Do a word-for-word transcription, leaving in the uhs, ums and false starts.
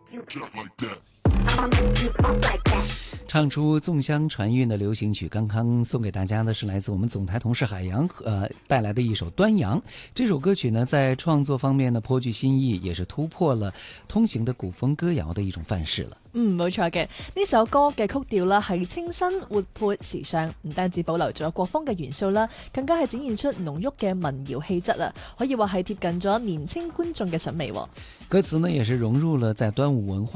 唱出纵香传韵的流行曲，刚刚送给大家的是来自我们总台同事海洋呃带来的一首《端阳》。这首歌曲呢，在創作方面呢颇具新意，也是突破了通行的古風歌謠的一種範式了。 嗯，冇錯嘅，呢首歌嘅曲調啦係清新活潑時尚，唔單止保留咗國風嘅元素啦，更加係展現出濃郁嘅民謠氣質啊，可以話係貼近咗年輕觀眾嘅審美。 歌詞呢也是融入了在端午文化